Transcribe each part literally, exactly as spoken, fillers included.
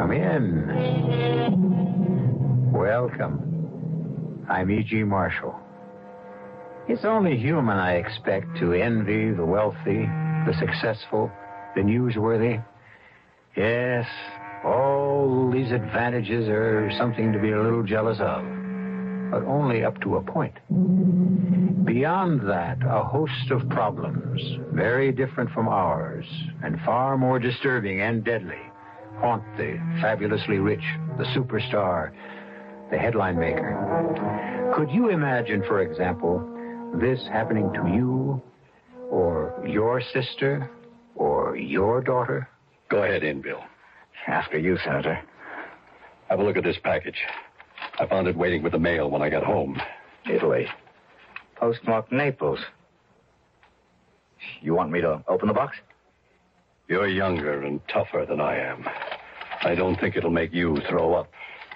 Come in. Welcome. I'm E G. Marshall. It's only human, I expect, to envy the wealthy, the successful, the newsworthy. Yes, all these advantages are something to be a little jealous of, but only up to a point. Beyond that, a host of problems, very different from ours, and far more disturbing and deadly, haunt the fabulously rich, the superstar, the headline maker. Could you imagine, for example, this happening to you, or your sister, or your daughter? Go ahead in, Bill. After you, Senator. Have a look at this package. I found it waiting with the mail when I got home. Italy. Postmarked Naples. You want me to open the box? You're younger and tougher than I am. I don't think it'll make you throw up.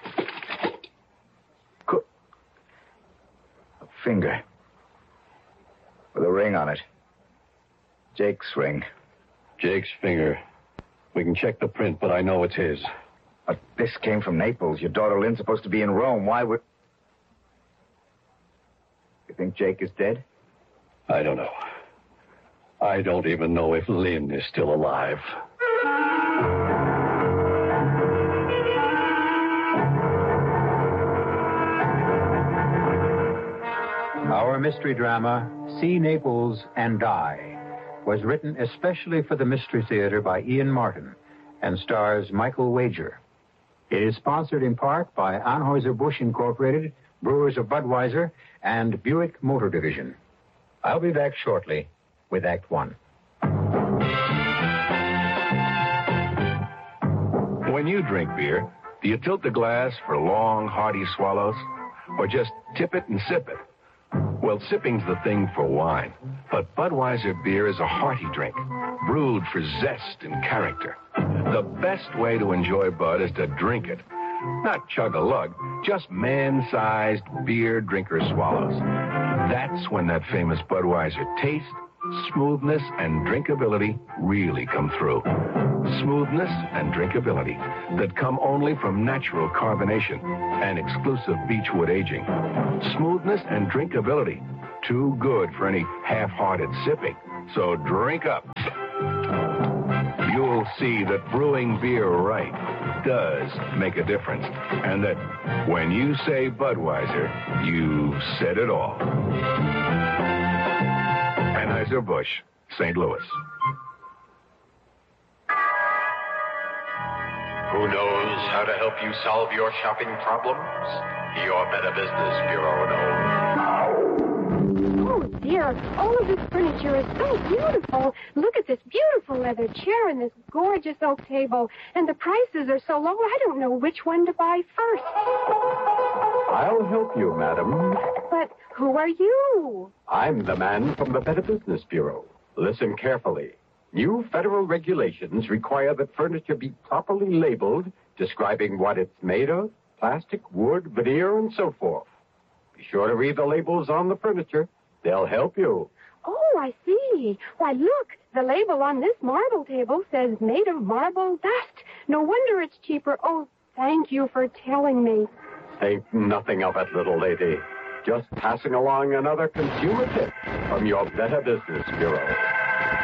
Cool. A finger. With a ring on it. Jake's ring. Jake's finger. We can check the print, but I know it's his. But this came from Naples. Your daughter Lynn's supposed to be in Rome. Why would... You think Jake is dead? I don't know. I don't even know if Lynn is still alive. Our mystery drama, See Naples and Die, was written especially for the Mystery Theater by Ian Martin and stars Michael Wager. It is sponsored in part by Anheuser-Busch Incorporated, Brewers of Budweiser, and Buick Motor Division. I'll be back shortly with Act One. When you drink beer, do you tilt the glass for long, hearty swallows? Or just tip it and sip it? Well, sipping's the thing for wine. But Budweiser beer is a hearty drink, brewed for zest and character. The best way to enjoy Bud is to drink it. Not chug-a-lug, just man-sized beer drinker swallows. That's when that famous Budweiser taste, smoothness, and drinkability really come through. Smoothness and drinkability that come only from natural carbonation and exclusive beechwood aging. Smoothness and drinkability, too good for any half-hearted sipping. So drink up. You'll see that brewing beer right does make a difference. And that when you say Budweiser, you said it all. Anheuser-Busch, Saint Louis. Who knows how to help you solve your shopping problems? Your Better Business Bureau knows. Oh, dear. All of this furniture is so beautiful. Look at this beautiful leather chair and this gorgeous oak table. And the prices are so low, I don't know which one to buy first. I'll help you, madam. But who are you? I'm the man from the Better Business Bureau. Listen carefully. New federal regulations require that furniture be properly labeled, describing what it's made of, plastic, wood, veneer, and so forth. Be sure to read the labels on the furniture. They'll help you. Oh, I see. Why, look, the label on this marble table says made of marble dust. No wonder it's cheaper. Oh, thank you for telling me. Think nothing of it, little lady. Just passing along another consumer tip from your Better Business Bureau.